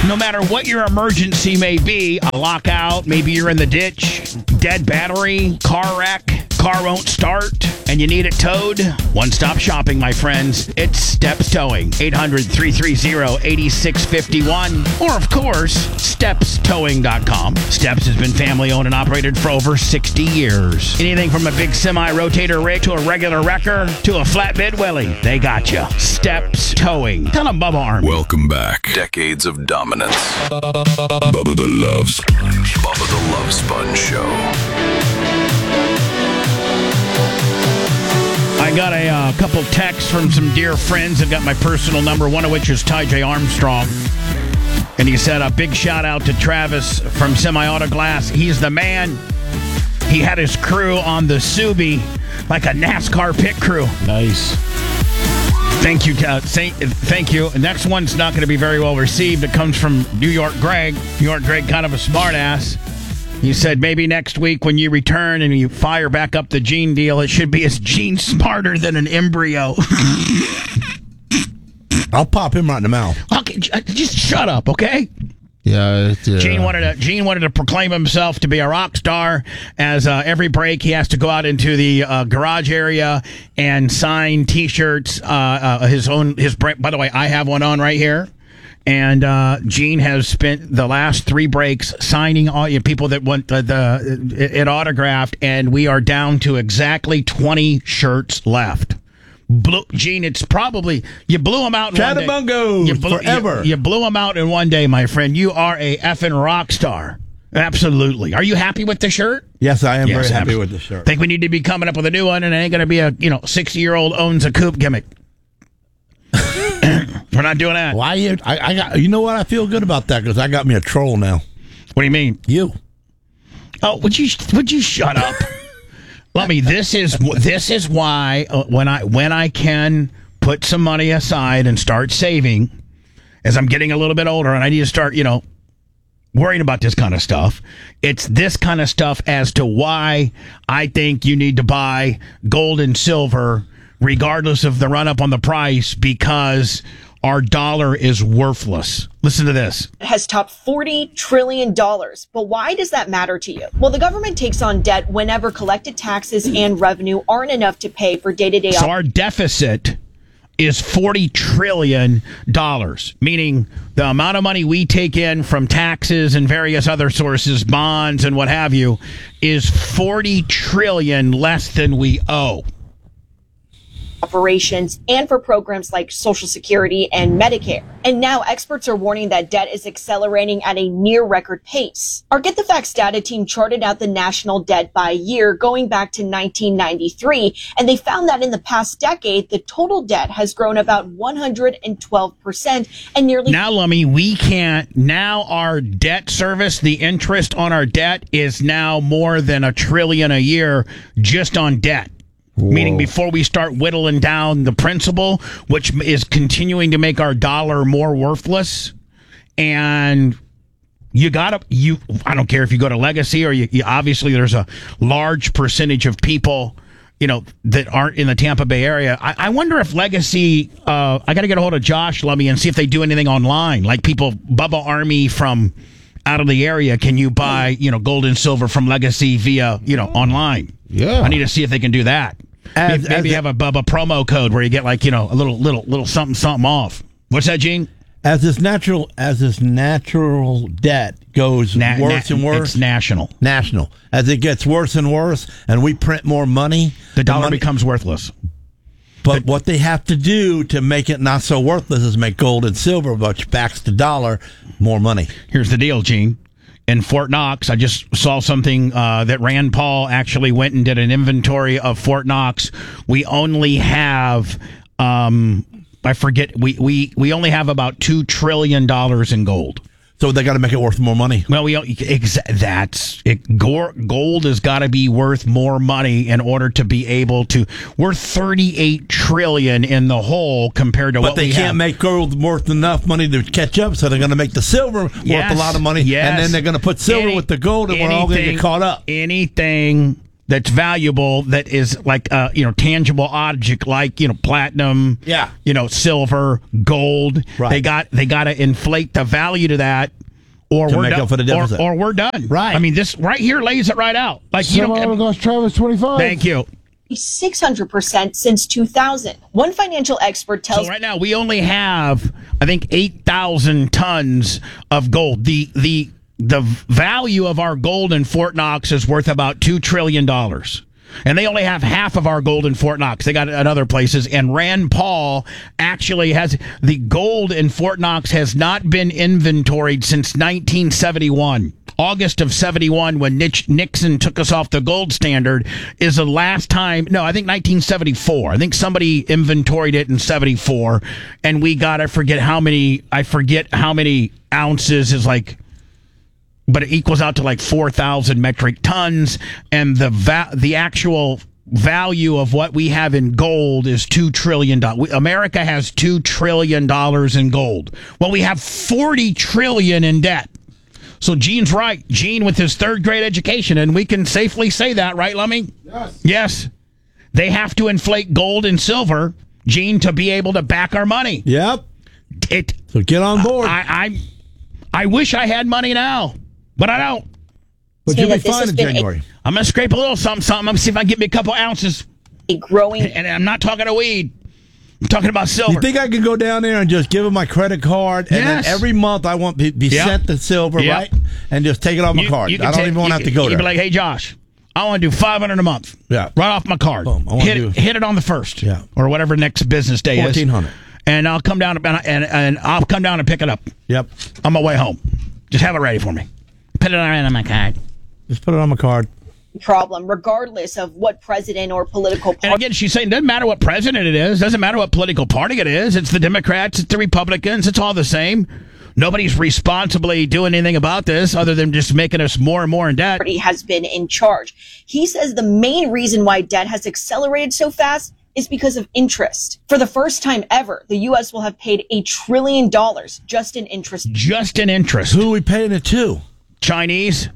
No matter what your emergency may be, a lockout, maybe you're in the ditch, dead battery, car wreck, car won't start, and you need it towed, one-stop shopping, my friends. It's Steps Towing. 800-330-8651. Or, of course, StepsTowing.com. Steps has been family-owned and operated for over 60 years. Anything from a big semi-rotator rig to a regular wrecker to a flatbed willie, they got you. Steps Towing. Tell them Bubba Army. Welcome back. Decades of dominance. Bubba the Love Sponge. Bubba the Love Sponge Show. I got a couple texts from some dear friends. I've got my personal number, one of which is Ty J. Armstrong. And he said a big shout out to Travis from Semi-Auto Glass. He's the man. He had his crew on the Subi like a NASCAR pit crew. Nice. Thank you. Thank you. The next one's not going to be very well received. It comes from New York Greg. New York Greg, kind of a smartass. He said maybe next week when you return and you fire back up the Gene deal, it should be as Gene smarter than an embryo. I'll pop him right in the mouth. Okay, just shut up, okay? Yeah. Gene wanted to proclaim himself to be a rock star. As every break, he has to go out into the garage area and sign T-shirts. By the way, I have one on right here. And Gene has spent the last 3 breaks signing all people that want it autographed, and we are down to exactly 20 shirts left. Gene, it's probably you blew them out in one day. Chattabungo forever. You blew them out in one day, my friend. You are a effing rock star. Absolutely. Are you happy with the shirt? Yes, I am very happy with the shirt. I think we need to be coming up with a new one, and it ain't going to be a 60-year-old owns a coupe gimmick. We're not doing that. Why? I got. You know what? I feel good about that because I got me a troll now. What do you mean? You. Oh, would you shut up? Let me. This is why when I can put some money aside and start saving, as I'm getting a little bit older and I need to start, worrying about this kind of stuff. It's this kind of stuff as to why I think you need to buy gold and silver, regardless of the run up on the price, because our dollar is worthless. Listen to this. It has topped $40 trillion. But why does that matter to you? Well, the government takes on debt whenever collected taxes and revenue aren't enough to pay for day-to-day. So our deficit is $40 trillion, meaning the amount of money we take in from taxes and various other sources, bonds and what have you, is $40 trillion less than we owe. Operations and for programs like Social Security and Medicare. And now experts are warning that debt is accelerating at a near record pace. Our Get the Facts data team charted out the national debt by year going back to 1993, and they found that in the past decade, the total debt has grown about 112% and nearly... Now, Lummy, now our debt service, the interest on our debt is now more than $1 trillion a year just on debt. Whoa. Meaning before we start whittling down the principal, which is continuing to make our dollar more worthless. And I don't care if you go to Legacy or you obviously there's a large percentage of people, that aren't in the Tampa Bay area. I wonder if Legacy, I got to get a hold of Josh Lummy and see if they do anything online. Like Bubba Army from out of the area, can you buy, gold and silver from Legacy via, online? Yeah. I need to see if they can do that. Maybe have a Bubba promo code where you get a little something off. What's that, Gene? As this natural debt goes worse and worse. It's national. As it gets worse and worse, and we print more money, the dollar becomes worthless. But what they have to do to make it not so worthless is make gold and silver, which backs the dollar, more money. Here's the deal, Gene. In Fort Knox, I just saw something that Rand Paul actually went and did an inventory of Fort Knox. We only have, I forget, we only have about $2 trillion in gold. So they got to make it worth more money. Well, gold has got to be worth more money in order to be able to. We're $38 trillion in the hole compared to what we have. But they can't make gold worth enough money to catch up, so they're going to make the silver worth a lot of money, and then they're going to put silver with the gold, and we're all going to get caught up. Anything that's valuable, that is like tangible object, like platinum, silver, gold. Right. They got to inflate the value to that, or To we're make done. up for the deficit. Or we're done. Right. I mean, this right here lays it right out. Like Goes Travis 25. Thank you. 600% since 2000. One financial expert tells So right now we only have, I think, 8,000 tons of gold. The value of our gold in Fort Knox is worth about $2 trillion. And they only have half of our gold in Fort Knox. They got it at other places. And Rand Paul actually has the gold in Fort Knox has not been inventoried since 1971. August of 71, when Nixon took us off the gold standard, is the last time. No, I think 1974. I think somebody inventoried it in 74. And we got, I forget how many ounces is like, but it equals out to like 4,000 metric tons, and the actual value of what we have in gold is $2 trillion. America has $2 trillion in gold. Well, we have $40 trillion in debt. So Gene's right. Gene with his third grade education, and we can safely say that, right, Lummy? Yes. Yes. They have to inflate gold and silver, Gene, to be able to back our money. Yep. So get on board. I wish I had money now. But I don't. But Say you'll be that this fine has in been January. I'm going to scrape a little something. I'm going to see if I can get me a couple ounces. a growing And I'm not talking of weed. I'm talking about silver. You think I could go down there and just give them my credit card, and Yes. then every month I want to be Yep. sent the silver, Yep. right? And just take it off my card. I can don't even want to have to go you there. can be like, hey, Josh, I want to do $500 a month. Yeah. Right off my card. Boom. I wanna do- Hit it on the first. Yeah. Or whatever next business day is. $1,400. And I'll come down and I'll come down and pick it up Yep. on my way home. Just have it ready for me. Put it on my card. Just put it on my card. problem, regardless of what president or political And party. again, she's saying it doesn't matter what president it is, doesn't matter what political party it is. It's the Democrats, it's the Republicans, it's all the same. Nobody's responsibly doing anything about this other than just making us more and more in debt. Party has been in charge. He says the main reason why debt has accelerated so fast is because of interest. For the first time ever, the U.S. will have paid $1 trillion just in interest Just in interest. Who are we paying it to? Chinese?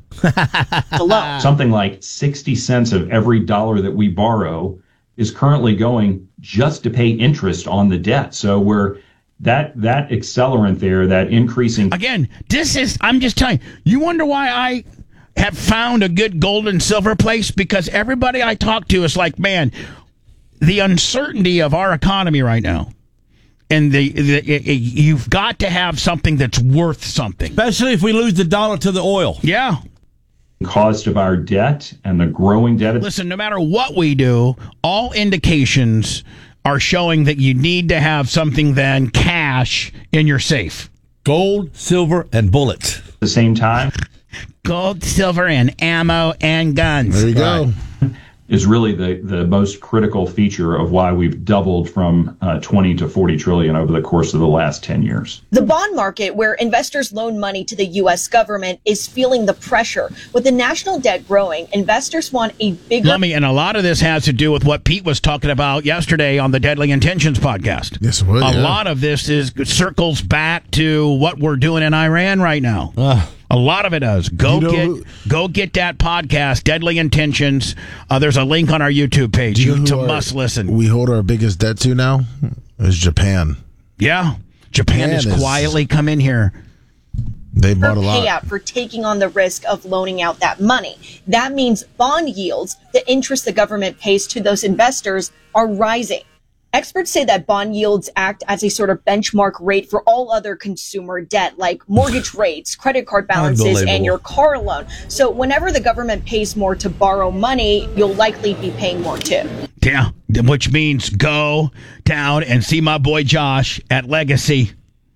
alone. Something like 60 cents of every dollar that we borrow is currently going just to pay interest on the debt. So we're that accelerant there, that increasing. Again, I'm just telling you wonder why I have found a good gold and silver place? Because everybody I talk to is like, man, the uncertainty of our economy right now. And you've got to have something that's worth something. Especially if we lose the dollar to the oil. Yeah. Cost of our debt and the growing debt. Listen, no matter what we do, all indications are showing that you need to have something than cash in your safe. Gold, silver, and bullets. At the same time Gold, silver, and ammo and guns. There you go. is really the most critical feature of why we've doubled from 20 to 40 trillion over the course of the last 10 years. The bond market, where investors loan money to the U.S. government, is feeling the pressure. With the national debt growing, investors want a bigger... And a lot of this has to do with what Pete was talking about yesterday on the Deadly Intentions podcast. Yes, it would, A yeah. lot of this circles back to what we're doing in Iran right now. A lot of it does. Go get that podcast, Deadly Intentions. There's a link on our YouTube page. Do you know You who must listen. we hold our biggest debt to now? Is Japan. Yeah. Japan has is- quietly come in here. They bought a lot. payout for taking on the risk of loaning out that money. That means bond yields, the interest the government pays to those investors, are rising. Experts say that bond yields act as a sort of benchmark rate for all other consumer debt, like mortgage rates, credit card balances, and Unbelievable. your car loan. So whenever the government pays more to borrow money, you'll likely be paying more too. Yeah. Which means go down and see my boy Josh at Legacy.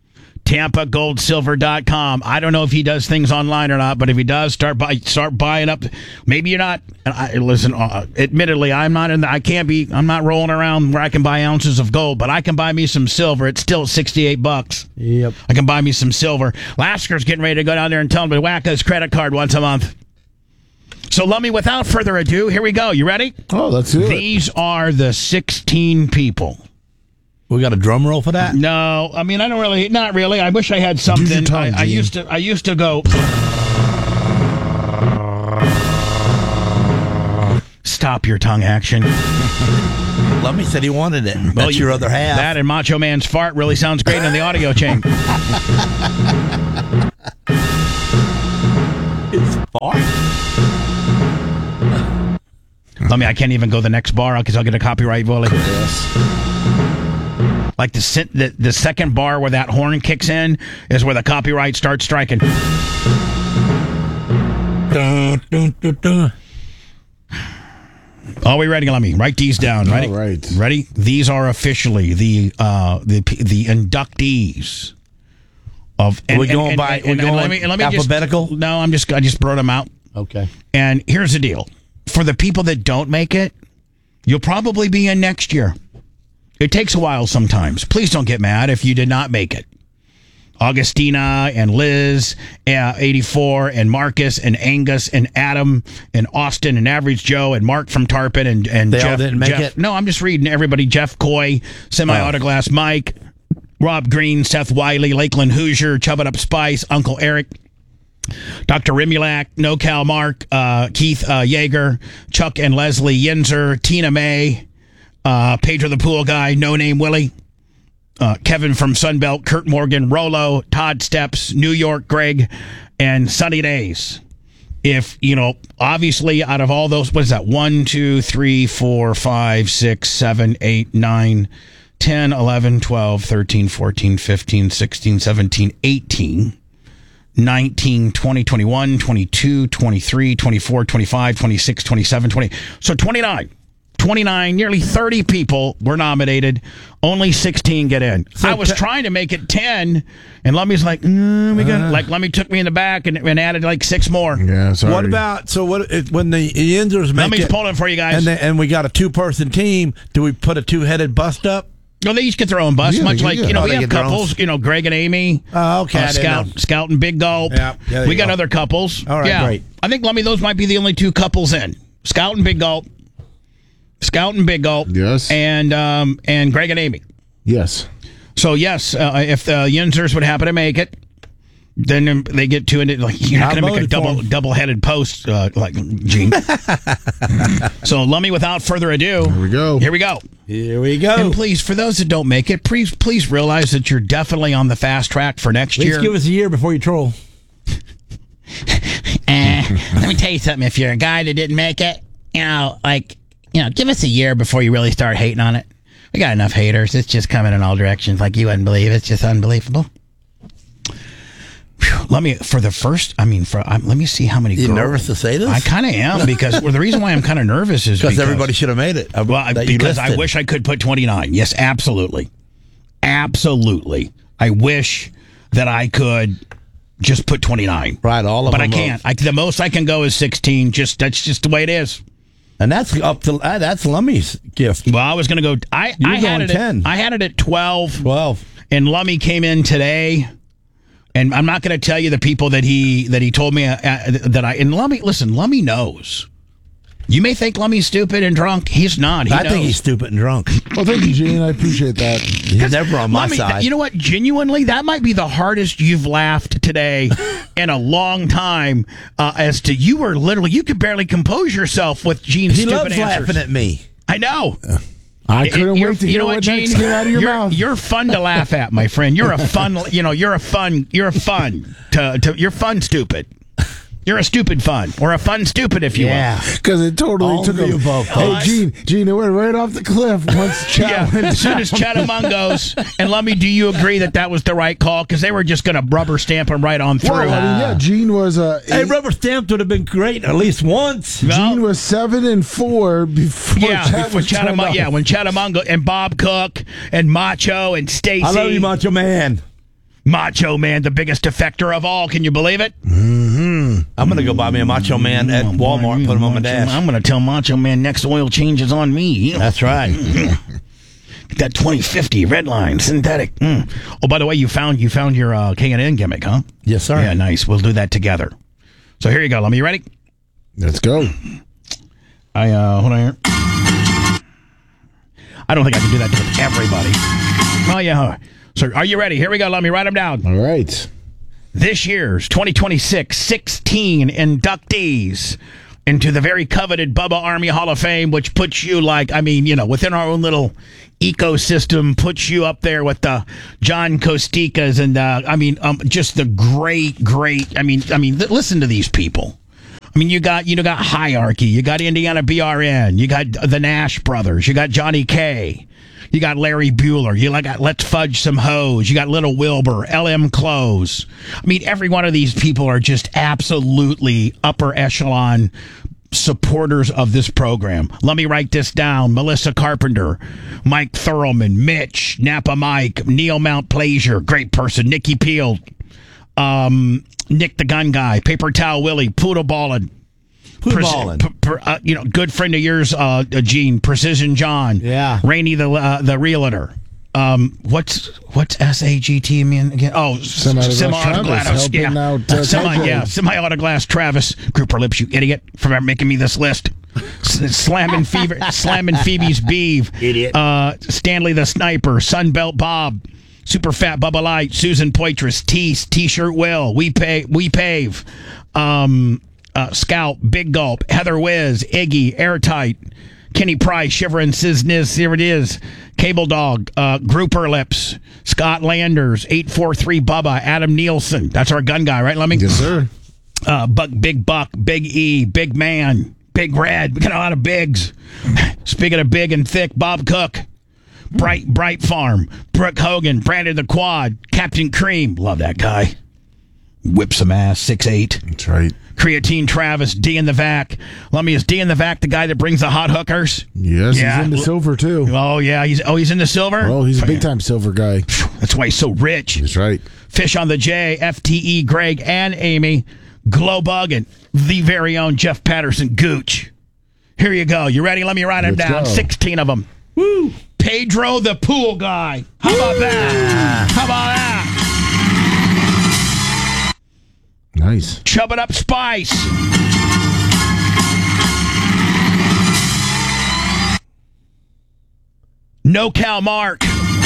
TampaGoldSilver.com. I don't know if he does things online or not, but if he does, start buying up. Maybe you're not. Listen, admittedly, I'm not I'm not rolling around where I can buy ounces of gold, but I can buy me some silver. It's still $68. Yep. I can buy me some silver. Lasker's getting ready to go down there and tell him to whack his credit card once a month. So, Lummy, without further ado, here we go. You ready? Oh, that's it. These are the 16 people. We got a drum roll for that? No, I mean, not really. I wish I had something. Use your tongue, I Gene. used to go stop your tongue action. Lummy said he wanted it. That's Well, your other half. That and Macho Man's fart really sounds great in the audio chain. It's far. I can't even go the next bar because I'll get a copyright volley. Like the second bar where that horn kicks in is where the copyright starts striking. Dun, dun, dun, dun. Are we ready? Let me write these down. Ready? All right. Ready? These are officially the inductees of. We're going alphabetical? I just brought them out. Okay. And here's the deal: for the people that don't make it, you'll probably be in next year. It takes a while sometimes. Please don't get mad if you did not make it. Augustina and Liz, 84, and Marcus and Angus and Adam and Austin and Average Joe and Mark from Tarpon and They Jeff. all didn't make it? No, I'm just reading everybody. Jeff Coy, Semi-Autoglass Mike, Rob Green, Seth Wiley, Lakeland Hoosier, Chub It Up Spice, Uncle Eric, Dr. Rimulak, No Cal Mark, Keith Yeager, Chuck and Leslie Yinzer, Tina May, Pedro the Pool Guy, No Name Willie, Kevin from Sunbelt, Kurt Morgan, Rolo, Todd Steps, New York Greg, and Sunny Days. If, obviously out of all those, what is that? 1, 2, 3, 4, 5, 6, 7, 8, 9, 10, 11, 12, 13, 14, 15, 16, 17, 18, 19, 20, 21, 22, 23, 24, 25, 26, 27, 20. So 29. 29, nearly 30 people were nominated. Only 16 get in. So I was trying to make it 10, and Lummy's like, we got like Lummy took me in the back and added like 6 more. Yeah, sorry. What about when the Yinzers make Lummy's it, pulling for you guys. and we got a 2-person team? Do we put a 2-headed bust up? No, they each get their own bus, Yeah, much like, yeah. we they have get their couples, Greg and Amy. Oh, okay. I didn't know. Scout and Big Gulp. Yeah, there we you got go. other couples. All right, great. I think, Lummy, those might be the only 2 couples in. Scout and Big Gulp. Scout and Big Gulp. Yes. And Greg and Amy. Yes. So, yes, if the Yinzers would happen to make it, then they get 2, and you're not going to make a double-headed post, like Gene. So, Lummy, without further ado, Here we go. Here we go. And please, for those that don't make it, please realize that you're definitely on the fast track for next Please year. give us a year before you troll. Let me tell you something. If you're a guy that didn't make it, give us a year before you really start hating on it. We got enough haters. It's just coming in all directions like you wouldn't believe. It's just unbelievable. Let me see how many. You nervous to say this? I kind of am because the reason why I'm kind of nervous is Because everybody should have made it. Because I wish I could put 29. Yes, absolutely. Absolutely. I wish that I could just put 29. Right, all of but them. But I can't. The most I can go is 16. That's just the way it is. And that's up to that's Lummy's gift. Well, I was going to go. I had it 10. I had it at 12. 12. And Lummy came in today. And I'm not going to tell you the people that he told me and Lummy, listen, Lummy knows. You may think Lummy's stupid and drunk. He's not. I think he's stupid and drunk. Well, thank you, Gene. I appreciate that. He's never on my Lummy, side. You know what? Genuinely, that might be the hardest you've laughed today in a long time. As to you could barely compose yourself with Gene's he stupid loves answers. laughing at me. I know. I couldn't wait to hear what next came out of your mouth. You're fun to laugh at, my friend. You're a fun. You're fun stupid. You're a stupid fun, or a fun stupid, if you will. Because it totally All took the him. above. Hey, Gene, it went right off the cliff once Chat went As soon as Chattamungo's. And Lummy, do you agree that was the right call? Because they were just going to rubber stamp him right on through. Well, Gene was Hey, rubber stamped would have been great at least once. Gene was 7-4 before before Chattamungo. Yeah, when Chattamungo and Bob Cook and Macho and Stacy. I love you, Macho Man. Macho Man, the biggest defector of all. Can you believe it? I'm going to go buy me a Macho Man at Walmart and put him on my dash. I'm going to tell Macho Man next oil change is on me. That's right. That 2050 red line synthetic. Oh, by the way, you found your K&N gimmick, huh? Yes, sir. Yeah, nice. We'll do that together. So here you go. You ready? Let's go. Hold on here. I don't think I can do that with everybody. Oh yeah. So are you ready? Here we go. Let me write them down. All right. This year's 2026 16 inductees into the very coveted Bubba Army Hall of Fame, which puts you within our own little ecosystem, puts you up there with the John Costikas and just the great. Listen to these people. I mean, you got Hierarchy, you got Indiana BRN, you got the Nash Brothers, you got Johnny K, you got Larry Bueller, you got Let's Fudge Some Hoes, you got Little Wilbur, LM Close. I mean, every one of these people are just absolutely upper echelon supporters of this program. Let me write this down. Melissa Carpenter, Mike Thurlman, Mitch, Napa Mike, Neil Mount Plaisir, great person, Nikki Peel, Nick the Gun Guy, Paper Towel Willie, Poodle Ballin'. Good friend of yours, Gene, Precision John. Yeah. Rainey the Realtor. What's SAGT mean again? Oh, Semi-Autoglass. Yeah. Semi-Autoglass Travis. Grouper Lips, you idiot, for making me this list. Slamming Phoebe's Beeve. Idiot. Stanley the Sniper. Sunbelt Bob. Super Fat Bubba Light, Susan Poitras, Tease, T-Shirt Will, We Pave, Scout, Big Gulp, Heather Wiz, Iggy, Airtight, Kenny Price, Shiver and Sizniz, here it is, Cable Dog, Grouper Lips, Scott Landers, 843 Bubba, Adam Nielsen, that's our gun guy, right, Lemmy? Yes, sir. Big Buck, Big E, Big Man, Big Red, we got a lot of bigs. Speaking of big and thick, Bob Cook, Bright Farm, Brooke Hogan, Brandon the Quad, Captain Cream, love that guy. Whip some ass, 6'8". That's right. Creatine Travis, D in the Vac. Lummy, is D in the Vac the guy that brings the hot hookers? Yes, he's in the silver too. Oh yeah, he's in the silver? Oh, he's a big time silver guy. That's why he's so rich. That's right. Fish on the J, FTE, Greg and Amy, Glow Buggin', the very own Jeff Patterson Gooch. Here you go. You ready? Let me write them down. 16 of them. Woo! Pedro the Pool Guy. How about that? How about that? Nice. Chub It Up Spice. No Cal Mark.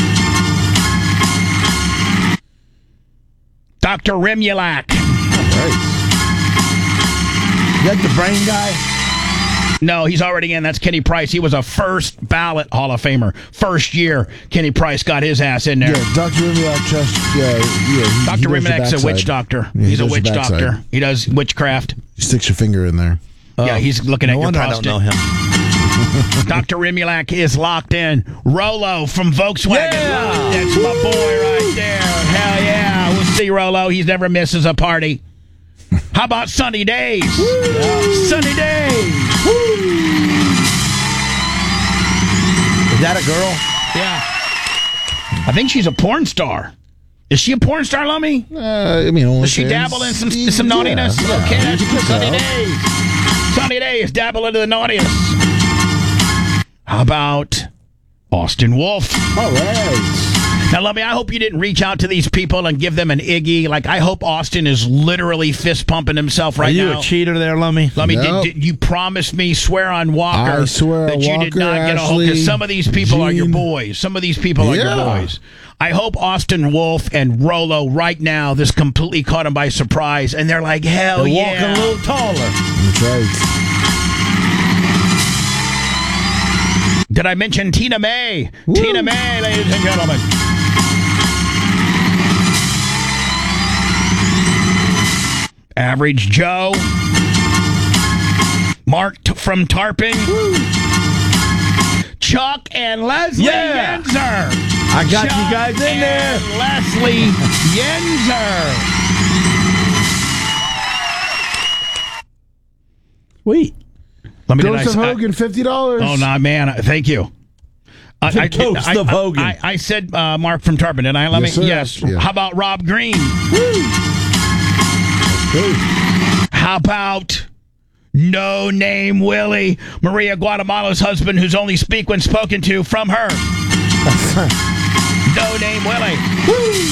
Dr. Remulac. Right. Is that the brain guy? No, he's already in. That's Kenny Price. He was a first ballot Hall of Famer. First year, Kenny Price got his ass in there. Yeah, Dr. Remulac Dr. Remulac's a witch doctor. Yeah, he's a witch doctor. He does witchcraft. He sticks your finger in there. Yeah, he's looking at your prostate. I don't know him. Dr. Remulac is locked in. Rolo from Volkswagen. Yeah! That's my boy right there. Hell yeah. We'll see Rolo. He never misses a party. How about Sunny Days? Sunny Days. Is that a girl? Yeah. I think she's a porn star. Is she a porn star, Lummy? Only Does she dabble in some naughtiness? Yeah. Okay, that's Sunny Days. Sunny Days, dabble into the naughtiness. How about Austin Wolf? All right. Now, Lummy, I hope you didn't reach out to these people and give them an Iggy. Like, I hope Austin is literally fist pumping himself right now. Are you a cheater there, Lummy? Lummy, Nope. did you promise me, swear on Walker, I swear that on you Walker, did not get a hold? Because some of these people are your Gene. boys. Some of these people are your boys. I hope Austin Wolf and Rolo right now, this completely caught them by surprise, and they're like, hell They're yeah. walking a little taller. That's right. Did I mention Tina May? Woo. Tina May, ladies and gentlemen. Average Joe. Mark from Tarpon. Woo. Chuck and Leslie Yenzer. I got Chuck you guys in there. Leslie Yenzer. Sweet. Joseph Hogan, $50. Oh, no, man. Thank you. Toast of Hogan. I said Mark from Tarpon, didn't I? Yes, sir. Yes. Yeah. How about Rob Green? Good. How about No Name Willie, Maria Guatemala's husband, who's only speak when spoken to from her? No Name Willie. Woo.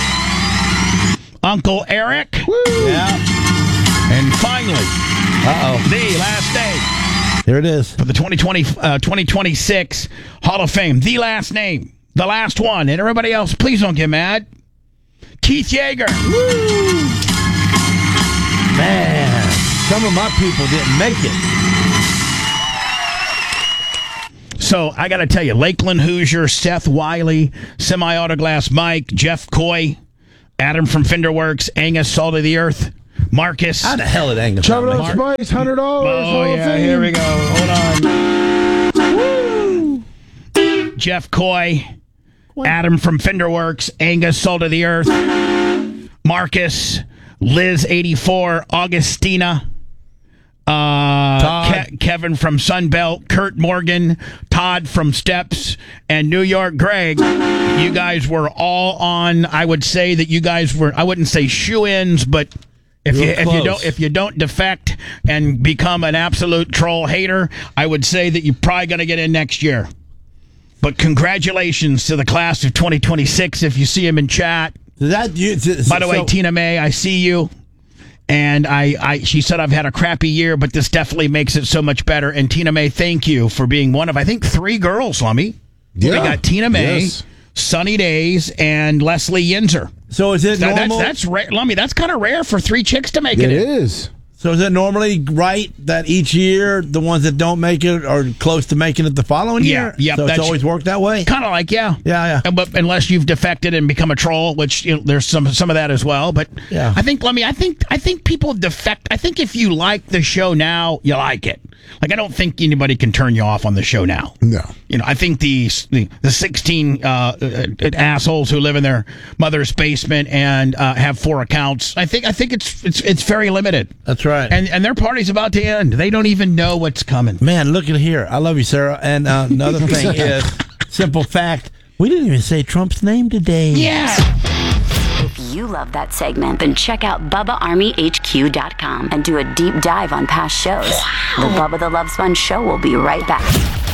Uncle Eric. Woo. Yeah. And finally, the last name Here it is. for the 2026 Hall of Fame. The last name. The last one. And everybody else, please don't get mad. Keith Yeager. Man. some of my people didn't make it. So I got to tell you, Lakeland Hoosier, Seth Wiley, Semi-Autoglass Mike, Jeff Coy, Adam from Fenderworks, Angus Salt of the Earth, Marcus. How the hell did Angus? Chop it up, Spice, $100. Oh, yeah, here we go. Hold on. Jeff Coy, Adam from Fenderworks, Angus Salt of the Earth, Marcus, Liz 84, Augustina, Kevin from Sunbelt, Kurt Morgan, Todd from Steps, and New York Greg. You guys were all on. I would say that you guys were. I wouldn't say shoe-ins, but if you don't defect and become an absolute troll hater, I would say that you're probably going to get in next year. But congratulations to the class of 2026. If you see him in chat. By the way, Tina May, I see you. And she said, I've had a crappy year, but this definitely makes it so much better. And Tina May, thank you for being one of, I think, 3 girls, Lummy. Yeah. We got Tina May, Sunny Days, and Leslie Yinzer. So is it normal? That's rare. Lummy, that's kind of rare for 3 chicks to make it. It is. So is it normally right that each year the ones that don't make it are close to making it the following year? Yeah. So it's always worked that way? Kind of like, yeah. Yeah. But unless you've defected and become a troll, which there's some of that as well. But yeah. I think people defect. I think if you like the show now, you like it. Like, I don't think anybody can turn you off on the show now. No. I think the 16 assholes who live in their mother's basement and have 4 accounts, I think it's very limited. That's right. And their party's about to end. They don't even know what's coming. Man, look at here. I love you, Sarah. And another thing is, simple fact, we didn't even say Trump's name today. Yeah. If you love that segment, then check out BubbaArmyHQ.com and do a deep dive on past shows. The Bubba the Love Sponge Show will be right back.